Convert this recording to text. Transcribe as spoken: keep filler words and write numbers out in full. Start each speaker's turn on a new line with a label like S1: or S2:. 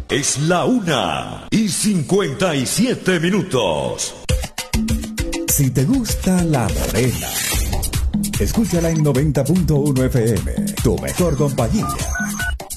S1: Es la una y cincuenta y siete minutos.
S2: Si te gusta La Morena, escúchala en noventa punto uno F M, tu mejor compañía.